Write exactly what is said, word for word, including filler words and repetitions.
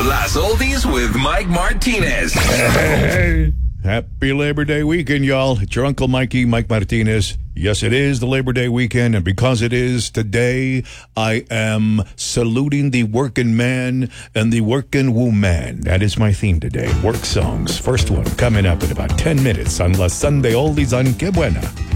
Las Oldies with Mike Martinez. Hey, happy Labor Day weekend, y'all. It's your Uncle Mikey, Mike Martinez. Yes, it is the Labor Day weekend, and because it is today, I am saluting the working man and the working woman. That is my theme today, work songs. First one coming up in about ten minutes on La Sunday Oldies on Que Buena.